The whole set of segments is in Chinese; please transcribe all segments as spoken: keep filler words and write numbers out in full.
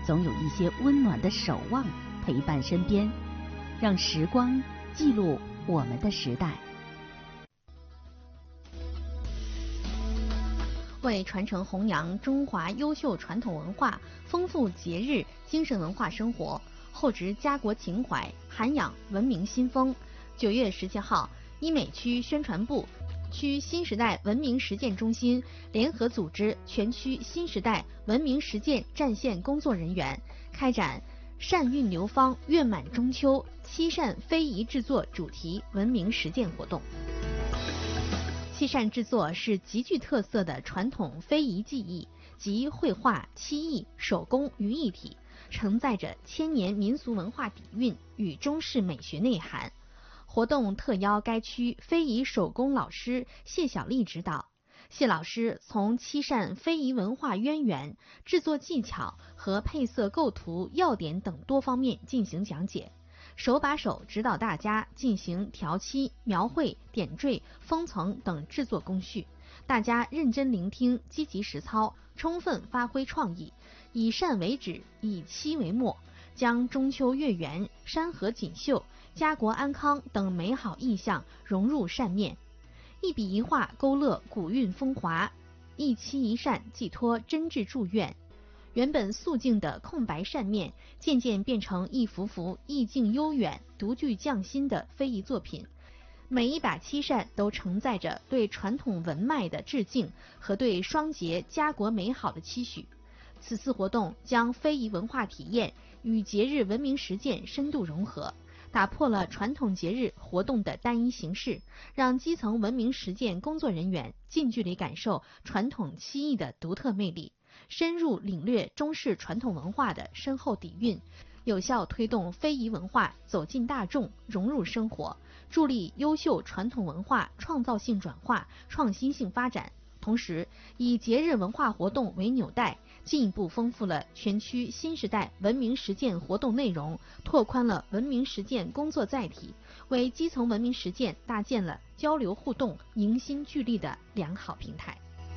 总有一些温暖的守望陪伴身边，让时光记录我们的时代。 为传承弘扬中华优秀传统文化，丰富节日精神文化生活，厚植家国情怀，涵养文明新风。九月十七号，医美区宣传部、区新时代文明实践中心联合组织全区新时代文明实践战线工作人员开展善运流芳愿满中秋七扇非遗制作主题文明实践活动。七扇制作是极具特色的传统非遗技艺，集绘画、漆艺、手工于一体，承载着千年民俗文化底蕴与中式美学内涵。活动特邀该区非遗手工老师谢小丽指导，谢老师从七扇非遗文化渊源、制作技巧和配色构图要点等多方面进行讲解，手把手指导大家进行调漆、描绘、点缀、封层等制作工序。大家认真聆听，积极实操，充分发挥创意，以扇为指，以漆为墨，将中秋月圆、山河锦绣、家国安康等美好意象融入扇面，一笔一画勾勒古韵风华，一漆一扇寄托真挚祝愿。原本素净的空白扇面，渐渐变成一幅幅意境悠远、独具匠心的非遗作品。每一把漆扇都承载着对传统文脉的致敬和对双节家国美好的期许。此次活动将非遗文化体验与节日文明实践深度融合，打破了传统节日活动的单一形式，让基层文明实践工作人员近距离感受传统漆艺的独特魅力，深入领略中式传统文化的深厚底蕴，有效推动非遗文化走进大众、融入生活，助力优秀传统文化创造性转化、创新性发展。同时，以节日文化活动为纽带，进一步丰富了全区新时代文明实践活动内容，拓宽了文明实践工作载体，为基层文明实践搭建了交流互动、迎新聚力的良好平台。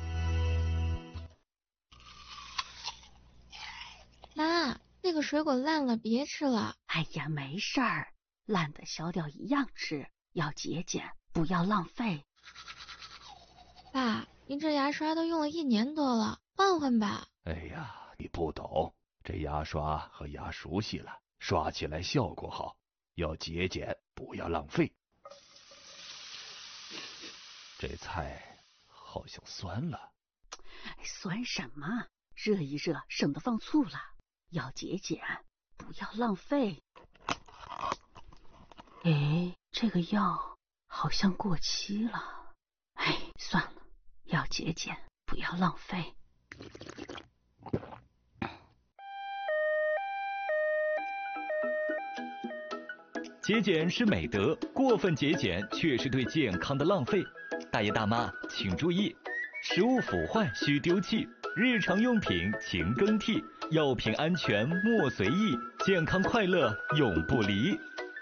妈，那个水果烂了，别吃了。 哎呀，没事儿，烂的小点一样吃，要节俭，不要浪费。 爸，您这牙刷都用了一年多了，换换吧。 哎呀，你不懂，这牙刷和牙熟悉了，刷起来效果好，要节俭，不要浪费。这菜好像酸了。 酸什么？热一热，省得放醋了。要节俭，不要浪费。哎，这个药好像过期了。哎，算了，要节俭，不要浪费。 节俭是美德，过分节俭却是对健康的浪费。大爷大妈请注意，食物腐坏需丢弃，日常用品勤更替，药品安全莫随意，健康快乐永不离。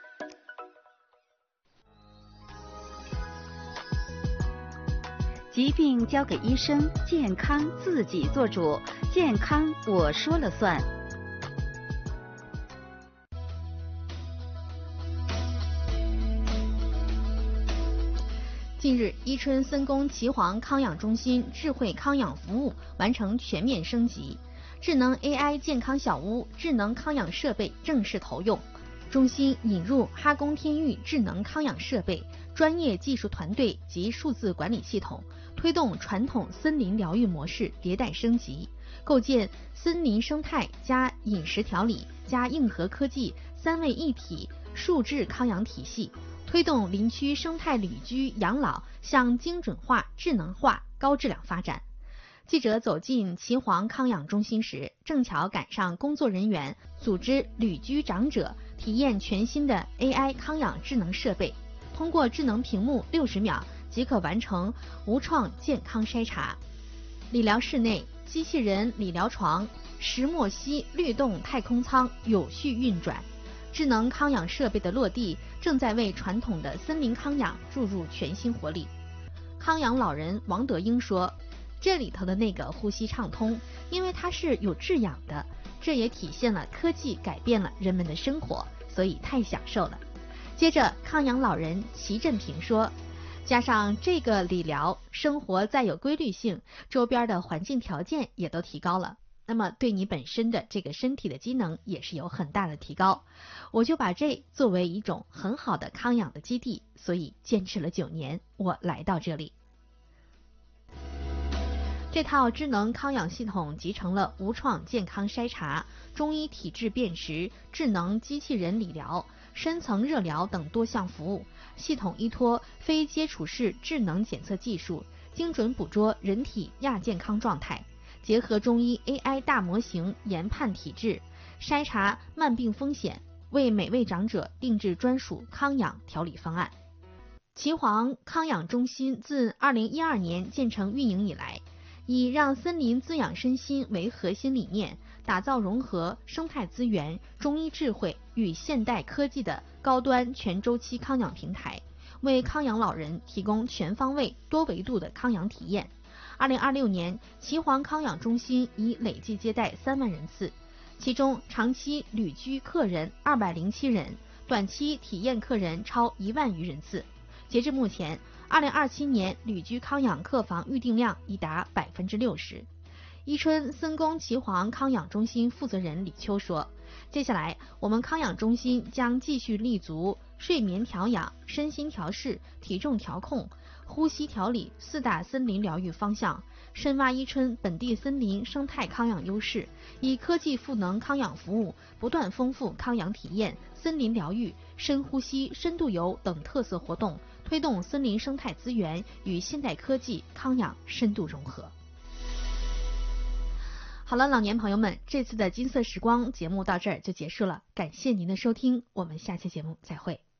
疾病交给医生，健康自己做主，健康我说了算。 近日，伊春森宫岐黄康养中心智慧康养服务完成全面升级，智能 A I 健康小屋、智能康养设备正式投用。中心引入哈宫天域智能康养设备、专业技术团队及数字管理系统，推动传统森林疗愈模式迭代升级，构建森林生态加饮食调理加硬核科技三位一体数智康养体系，推动林区生态旅居养老向精准化、智能化、高质量发展。记者走进岐黄康养中心时，正巧赶上工作人员组织旅居长者体验全新的 A I 康养智能设备，通过智能屏幕六十秒即可完成无创健康筛查。理疗室内，机器人理疗床、石墨烯律动太空舱有序运转。智能康养设备的落地，正在为传统的森林康养注入全新活力。康养老人王德英说，这里头的那个呼吸畅通，因为它是有制氧的， 这也体现了科技改变了人们的生活，所以太享受了。接着，康养老人齐振平说，加上这个理疗，生活再有规律性，周边的环境条件也都提高了，那么对你本身的这个身体的机能也是有很大的提高。我就把这作为一种很好的康养的基地，所以坚持了九年，我来到这里。这套智能康养系统集成了无创健康筛查、中医体质辨识、智能机器人理疗、深层热疗等多项服务，系统依托非接触式智能检测技术，精准捕捉人体亚健康状态，结合中医 A I 大模型研判体质，筛查慢病风险，为每位长者定制专属康养调理方案。岐黄康养中心自二零一二年建成运营以来，以让森林滋养身心为核心理念，打造融合生态资源、中医智慧与现代科技的高端全周期康养平台，为康养老人提供全方位、多维度的康养体验。二零二六年，岐黄康养中心已累计接待三万人次，其中长期旅居客人二百零七人，短期体验客人超一万余人次。截至目前，二零二七年旅居康养客房预订量已达百分之六十。伊春森宫岐黄康养中心负责人李秋说，接下来我们康养中心将继续立足睡眠调养、身心调试、体重调控、呼吸调理四大森林疗愈方向，深挖伊春本地森林生态康养优势，以科技赋能康养服务，不断丰富康养体验、森林疗愈、深呼吸、深度游等特色活动，推动森林生态资源与现代科技康养深度融合。好了，老年朋友们，这次的金色时光节目到这儿就结束了，感谢您的收听，我们下期节目再会。